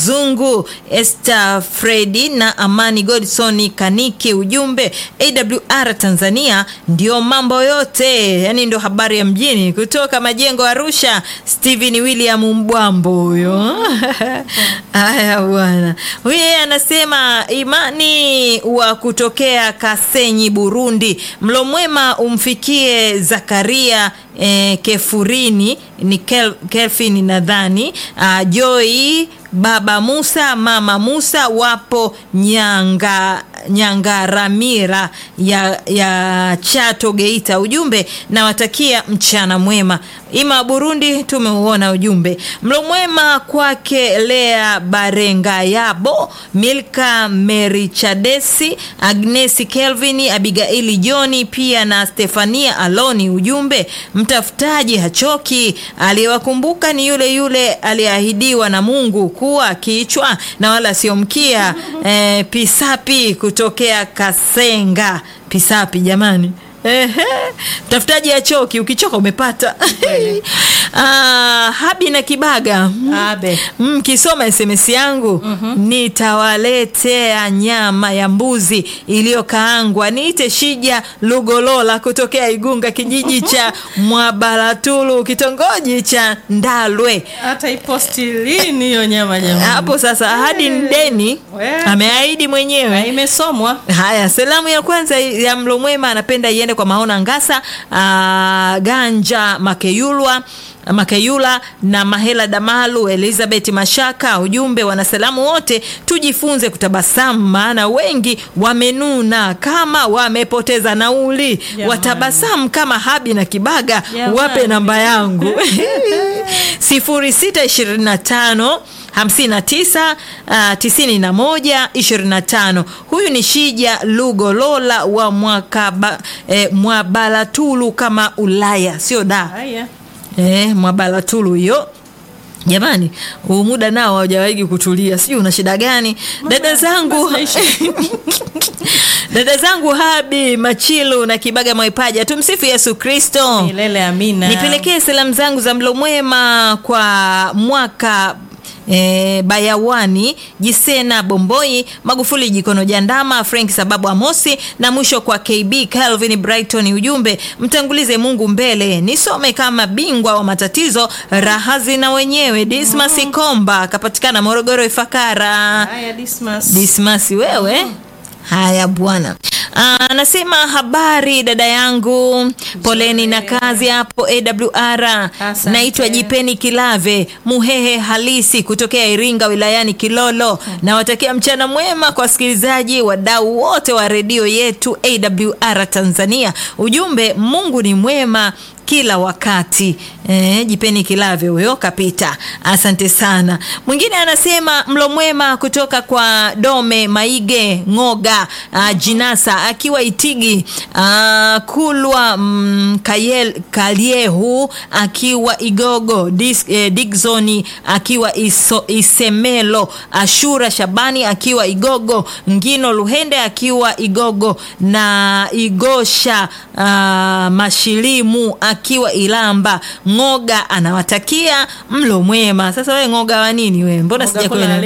Kazungu, Esther Fredi na Amani Godson Kaniki. Ujumbe AWR Tanzania ndio mambo yote, yani ndio habari ya mjini. Kutoka Majengo Arusha, Steven William Mbwambo huyo. Haya bwana. Huyu anasema Imani wa kutokea Kasenyi Burundi. Mlo mwema umfikie Zakaria Kefurini ni Kelvin nadhani, Joy, Baba Musa, Mama Musa wapo Nyangaramira ya Chato Geita. Ujumbe nawatakia mchana mwema. Ima Burundi tumeuona ujumbe. Mlo mwema kwake Lea Barenga Yabo, Milka Merichadesi, Agnesi Kelvin, Abigaili Joni pia na Stefania Aloni. Ujumbe mtafutaji hachoki, aliyewakumbuka ni yule yule aliyeahidiwa na Mungu kuwa kichwa na wala sio mkia. Pisapi kutokea Kasenga. Pisapi jamani. Tafutaji ya choki, ukichoka umepata. Habi na Kibaga. Kisoma SMS yangu, nitawaletea nyama ya mbuzi iliyokaangwa. Niite Shija Lugolola kutokea Igunga, kijiji cha Mwabalatulu, kitongoji cha Ndalwe. Hata iposti lini hiyo nyama jamani? Hapo sasa hadi ndeni ameahidi mwenyewe. Imesomwa. Haya, salamu ya kwanza ya mlo mwema anapenda iende kwa Maona Ngasa, Ganja Makeyula na Mahela Damalu, Elizabeth Mashaka. Ujumbe wanasalamu wote tujifunze kutabasamu, maana wengi wamenuna kama wamepoteza nauli. Watabasamu kama Habi na Kibaga. Wape namba yangu 0625 59 91 25. Huyu ni Shija Lugolola wa Mwabalatulu kama Ulaya, sio da. Mwabalatulu hiyo. Jamani, muda nao hawajawahi kutulia. Sijui una shida gani? Dada zangu Habi Machilu na Kibaga Mwaipaja, tumsifu Yesu Kristo. Milele amina. Nipelekee salamu zangu za mlo mwema kwa mwaka Bayawani, Jisena Bomboi, Magufuli Jikono Jandama, Frank Sababu Amosi, na mwisho kwa KB Calvin Brighton. Ujumbe mtangulize Mungu mbele. Nisome kama bingwa wa matatizo, rahazi na wenyewe. Dismas Komba kapatikana Morogoro Ifakara. Haya Dismas wewe. Haya bwana. Anasema habari dada yangu, poleni na kazi hapo AWR. Naitwa Jipeni Kilave, Muhehe halisi kutokea Iringa wilayani Kilolo. Na watakia mchana mwema kwa wasikilizaji wadau wote wa redio yetu AWR Tanzania. Ujumbe Mungu ni mwema kila wakati. Jipeni Kilave huyo kapita. Asante sana. Mwingine anasema mlo mwema kutoka kwa Dome Maige Ngoga, Jinasa akiwa Itigi, Kulwa Kaliehu akiwa Igogo, Digzoni akiwa Isemelo, Ashura Shabani akiwa Igogo, Ngino Luhende akiwa Igogo, na Igosha Mashilimu akiwa Ilamba. Ngoga anawatakia mlo mwema. Sasa wewe Ngoga wa nini wewe? Mbona sijakuelewa?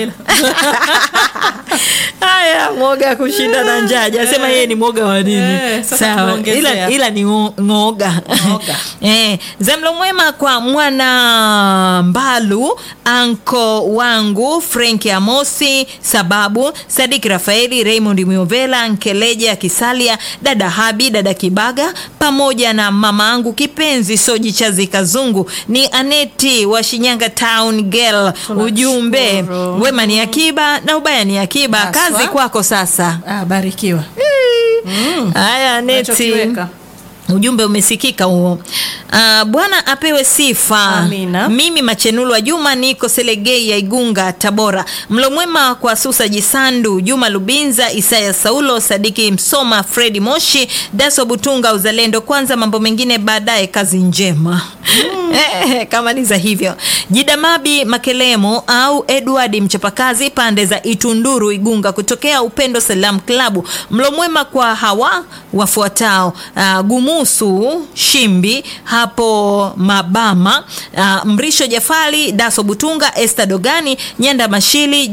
Haya, Ngoga kushinda na njaji. Anasema yeye ni Ngoga wa nini? Sawa. Ila ni Ngoga. Za mlo mwema kwa Mwana Mbalu, anko wangu Frank Amosi Sababu, Sadiki Rafaeli, Raymond Miovela, Nkeleja Kisalia, dada Habi, dada Kibaga pamoja na mama angu kipenzi Soji Chazi Kazungu. Ni Aneti wa Shinyanga Town Girl. Ujumbe wema ni akiba na ubaya ni akiba. Kazi kwako sasa. Barikiwa. Haya Aneti, ujumbe umesikika huo. Bwana apewe sifa. Amina. Mimi Machenulu wa Juma niko Selegei ya Igunga Tabora. Mlo mwema kwa Susa Jisandu, Juma Lubinza, Isaya Saulo, Sadiki Msoma, Fredi Moshi, Daso Butunga. Uzalendo kwanza, mambo mengine baadaye, kazi njema. Kama ni za hivyo. Jidamabi Makelemo au Edward mchapakazi pande za Itunduru Igunga kutokea Upendo Salam Club. Mlo mwema kwa hawa wafuatao: Gumusu Shimbi hapo Mabama, Mrisho Jafali, Daso Butunga, Esther Dogani, Nyanda Mashili,